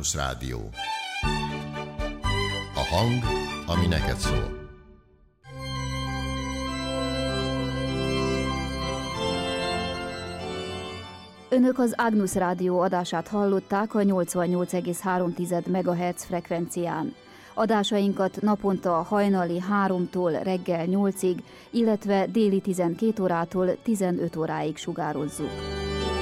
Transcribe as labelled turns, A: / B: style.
A: Agnus Rádió. A hang, ami neked szól.
B: Önök az Agnus Rádió adását hallották a 88,3 MHz frekvencián. Adásainkat naponta hajnali 3-tól reggel 8-ig, illetve déli 12 órától 15 óráig sugározzuk.